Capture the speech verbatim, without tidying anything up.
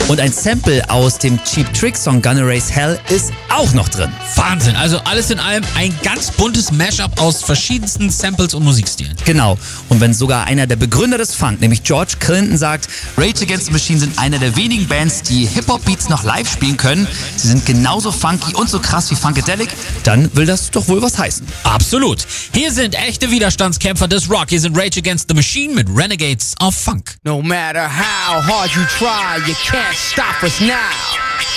Und ein Sample aus dem Cheap Trick Song Gonna Raise Hell ist auch noch drin. Wahnsinn, also alles in allem ein ganz buntes Mashup aus verschiedensten Samples und Musikstilen. Genau. Und wenn sogar einer der Begründer des Funk, nämlich George Clinton, sagt, Rage Against the Machine sind eine der wenigen Bands, die Hip-Hop-Beats noch live spielen können, sie sind genauso funky und so krass wie Funkadelic, dann will das doch wohl was heißen. Absolut. Hier sind echte Widerstandskämpfer des Rock. Hier sind Rage Against the Machine mit Renegades of Funk. No matter how hard you try, you can't stop us now.